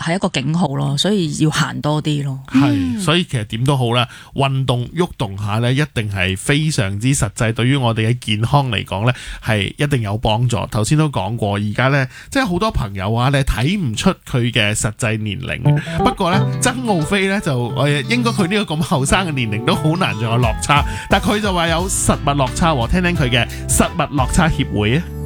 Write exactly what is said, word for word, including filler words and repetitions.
係一個警號咯，所以要行多啲咯。 係，所以其實點都好啦，運動喐動下咧，一定係非常之實際，對於我哋嘅健康嚟講咧，係一定有幫助。頭先都講過，而家咧即係好多朋友啊，你睇唔出佢嘅實際年齡。不過咧，曾奧飛咧就我應該佢呢個咁後生嘅年齡都好難仲有落差，但佢就話有實物落差喎，聽聽佢嘅實物落差協會啊。